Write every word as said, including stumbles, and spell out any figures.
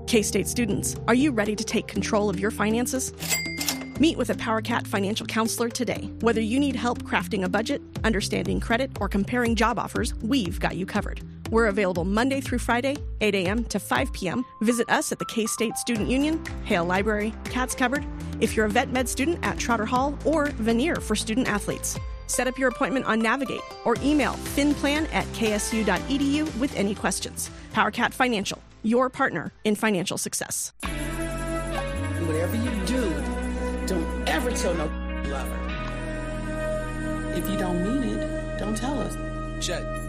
K-State students, are you ready to take control of your finances? Meet with a PowerCat financial counselor today. Whether you need help crafting a budget, understanding credit, or comparing job offers, we've got you covered. We're available Monday through Friday, eight a.m. to five p.m. Visit us at the K-State Student Union, Hale Library, Cats Covered, if you're a vet med student at Trotter Hall, or Veneer for student athletes. Set up your appointment on Navigate or email finplan at k s u dot e d u with any questions. PowerCat Financial, your partner in financial success. Whatever you do, don't ever tell no lover. If you don't mean it, don't tell us. Check.